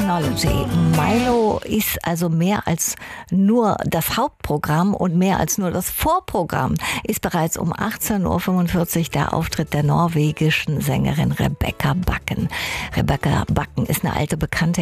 Technology. Milo ist also mehr als nur das Hauptprogramm und mehr als nur das Vorprogramm. Ist bereits um 18.45 Uhr der Auftritt der norwegischen Sängerin Rebekka Bakken. Rebekka Bakken ist eine alte Bekannte